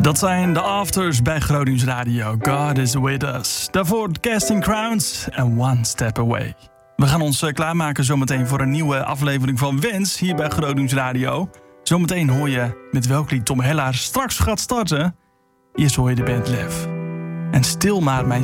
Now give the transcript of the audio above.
Dat zijn de afters bij Gronings Radio. God is with us. Daarvoor Casting Crowns en One Step Away. We gaan ons klaarmaken zometeen voor een nieuwe aflevering van Wens hier bij Gronings Radio. Zometeen hoor je met welk lied Tom Hellaar straks gaat starten. Eerst hoor je de band Lef. En Stil maar mijn